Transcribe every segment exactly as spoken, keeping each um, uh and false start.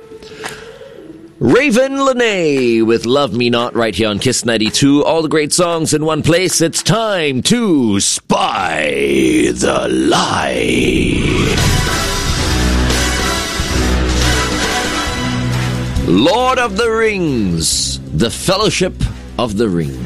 Raven Lene with Love Me Not right here on Kiss ninety-two. All the great songs in one place. It's time to spy the lie. Lord of the Rings, the Fellowship of the Ring.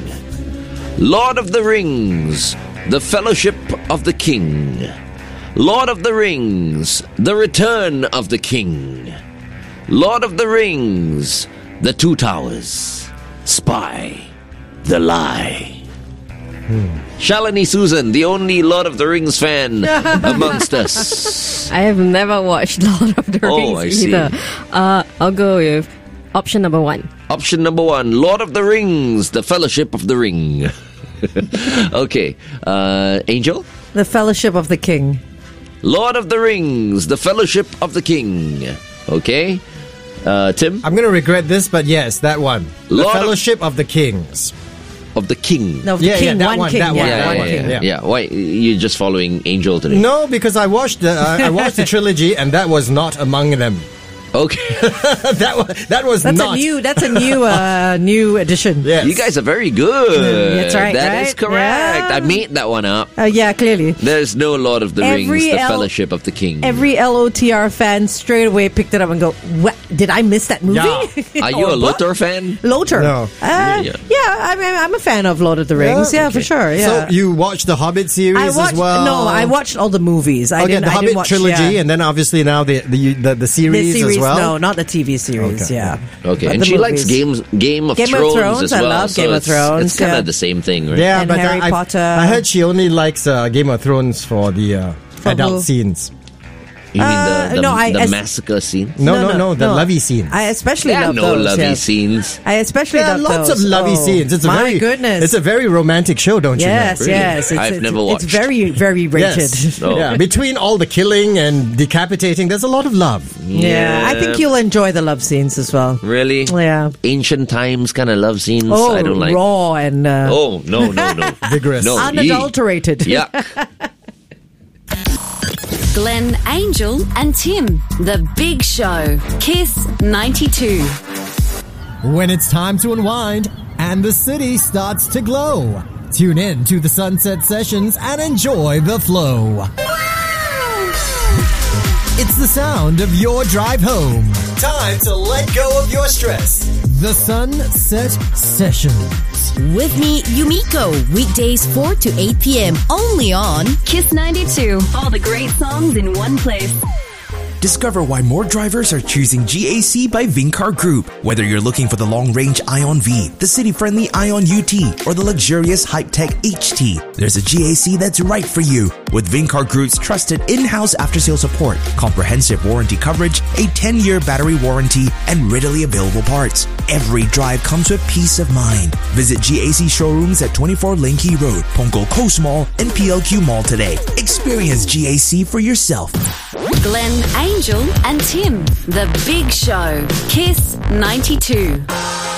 Lord of the Rings, the Fellowship of the King. Lord of the Rings, the Return of the King. Lord of the Rings, the Two Towers. Spy the lie. Hmm. Shalini Susan, the only Lord of the Rings fan amongst us. I have never watched Lord of the Oh, Rings I see. either. Uh, I'll go with option number one. Option number one, Lord of the Rings, the Fellowship of the Ring. Okay, uh, Angel? The Fellowship of the King. Lord of the Rings, the Fellowship of the King. Okay. Uh, Tim? I'm going to regret this, but yes, that one. The Lord of- Fellowship of the Kings. Of the King. No, the Yeah, yeah, King, that one, one, King. that one, yeah, yeah, that yeah, one. yeah, yeah. Yeah. Yeah. Why you're just following Angel today? No, because I watched the uh, I watched the trilogy, and that was not among them. Okay. that was that was That's not. a new. That's a new. Uh, new addition. Yes. You guys are very good. That's right, That is right? correct. Yeah. I made that one up. Uh, yeah, clearly. There's no Lord of the Every Rings, the L- Fellowship of the King. Every L O T R fan straight away picked it up and go, "What? Did I miss that movie?" Yeah. Are you Or a what? Lothar fan? Lothar. No. Uh, Yeah. yeah, I'm, I'm a fan of Lord of the Rings. Yeah, Yeah? for sure. Yeah. So you watched the Hobbit series I watched. as well? No, I watched all the movies. I Okay, didn't. the I Hobbit didn't watch, trilogy, yeah. and then obviously now the the the, the series, the series. as well. No, not the T V series. Okay. Yeah. Okay, But and the she likes movies. games, Game of Game of Thrones, Thrones, as I well. love so Game of it's, Thrones, It's kind of yeah. the same thing, right? Yeah, And but Harry I, Potter. I heard she only likes uh, Game of Thrones for the uh, For adult who? scenes. You mean Uh, the, the, no, I- the as- massacre scene? No, no, no, the lovey scenes. I especially There are love no those. lovey yes. scenes. I especially There are love lots those. of lovey Oh, scenes. It's a my very goodness. It's a very romantic show, don't yes, you know? yes. It's, I've it's, never it's watched. very, very rated. Yes. No. Yeah, between all the killing and decapitating, there's a lot of love. Yeah, I think you'll enjoy the love scenes as well. Really? Yeah. Ancient times kind of love scenes. Oh, I don't like. raw and uh, Oh no no no! Vigorous. No, unadulterated. Yeah. Glenn, Angel, and Tim. The Big Show. Kiss ninety-two. When it's time to unwind and the city starts to glow, tune in to the Sunset Sessions and enjoy the flow. It's the sound of your drive home. Time to let go of your stress. The Sunset Sessions. With me, Yumiko. Weekdays four to eight p.m. Only on Kiss ninety-two. All the great songs in one place. Discover why more drivers are choosing G A C by Vincar Group. Whether you're looking for the long-range Ion V, the city-friendly Ion U T, or the luxurious Hype-Tech H T, there's a G A C that's right for you. With Vincar Group's trusted in-house after-sales support, comprehensive warranty coverage, a ten-year battery warranty, and readily available parts, every drive comes with peace of mind. Visit G A C showrooms at twenty-four Linky Road, Punggol Coast Mall, and P L Q Mall today. Experience G A C for yourself. Glenn, Angel, and Tim. The Big Show. Kiss ninety-two.